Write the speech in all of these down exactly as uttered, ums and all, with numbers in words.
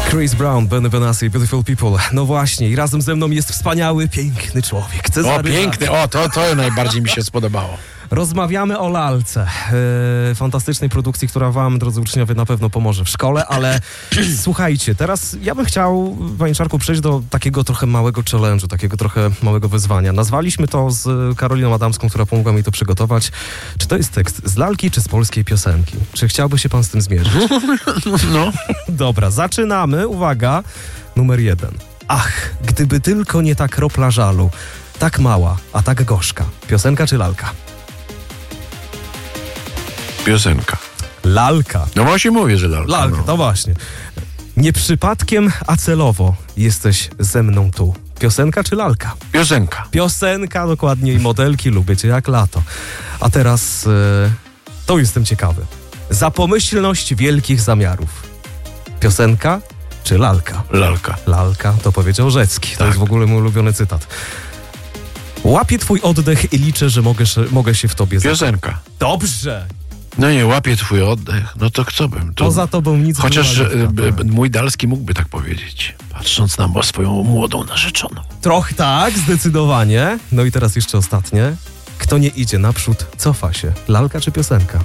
Chris Brown, Ben Benassi, Beautiful People. No właśnie, i razem ze mną jest wspaniały, piękny człowiek. Cezary O, piękny, Żak. o, to, to najbardziej mi się spodobało. Rozmawiamy o lalce. E, fantastycznej produkcji, która wam, drodzy uczniowie, na pewno pomoże w szkole, ale słuchajcie, teraz ja bym chciał, panie Czarku, przejść do takiego trochę małego challenge'u, takiego trochę małego wyzwania. Nazwaliśmy to z Karoliną Adamską, która pomogła mi to przygotować. Czy to jest tekst z lalki, czy z polskiej piosenki? Czy chciałby się pan z tym zmierzyć? No. Dobra, zaczynamy. Uwaga, numer jeden. Ach, gdyby tylko nie ta kropla żalu. Tak mała, a tak gorzka. Piosenka czy lalka? Piosenka. Lalka. No właśnie mówię, że lalka. Lalka, no. to właśnie. Nie przypadkiem, a celowo jesteś ze mną tu. Piosenka czy lalka? Piosenka. Piosenka, dokładnie, i modelki lubię cię jak lato. A teraz e, to jestem ciekawy. Za pomyślność wielkich zamiarów. Piosenka czy lalka? Lalka. Lalka, to powiedział Rzecki. To Tak. jest w ogóle mój ulubiony cytat. Łapię twój oddech i liczę, że mogę, mogę się w tobie zakochać. Piosenka. Dobrze. No nie, łapię twój oddech. No to kto bym? To... Poza tobą nic. Chociaż nie ma, e, lalka. b, mój Dalski mógłby tak powiedzieć, patrząc na swoją młodą narzeczoną. Trochę tak, zdecydowanie. No i teraz jeszcze ostatnie. Kto nie idzie naprzód, cofa się. Lalka czy piosenka?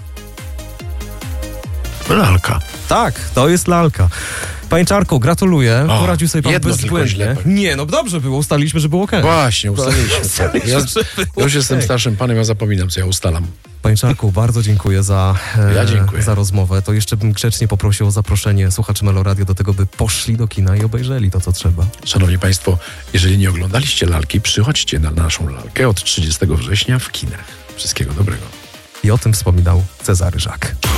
Lalka. Tak, to jest lalka. Panie Czarku, gratuluję. O, Poradził sobie pan jedno tylko bezbłędnie. źle. Nie, no dobrze było, ustaliliśmy, że było okej. Właśnie, ustaliliśmy. Ustaliliśmy, Ja, że było ja już jestem okej. starszym panem, ja zapominam, co ja ustalam. Panie Czarku, bardzo dziękuję za, e, Ja dziękuję. za rozmowę. To jeszcze bym grzecznie poprosił o zaproszenie słuchaczy Meloradio do tego, by poszli do kina i obejrzeli to, co trzeba. Szanowni państwo, jeżeli nie oglądaliście lalki, przychodźcie na naszą lalkę od trzydziestego września w kinach. Wszystkiego dobrego. I o tym wspominał Cezary Żak.